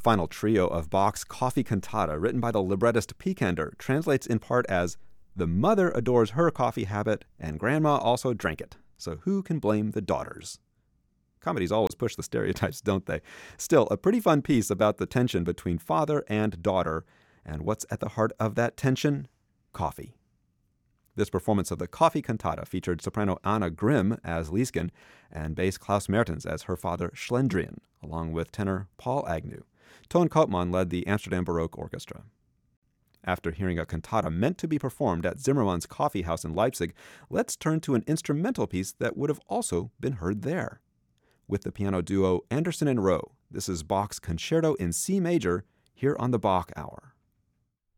final trio of Bach's Coffee Cantata, written by the librettist Picander, translates in part as, "The mother adores her coffee habit, and grandma also drank it. So who can blame the daughters?" Comedies always push the stereotypes, don't they? Still, a pretty fun piece about the tension between father and daughter. And what's at the heart of that tension? Coffee. This performance of the Coffee Cantata featured soprano Anna Grimm as Liesgen and bass Klaus Mertens as her father Schlendrian, along with tenor Paul Agnew. Toon Koopman led the Amsterdam Baroque Orchestra. After hearing a cantata meant to be performed at Zimmermann's Coffee House in Leipzig, let's turn to an instrumental piece that would have also been heard there. With the piano duo Anderson and Rowe, this is Bach's Concerto in C major here on the Bach Hour.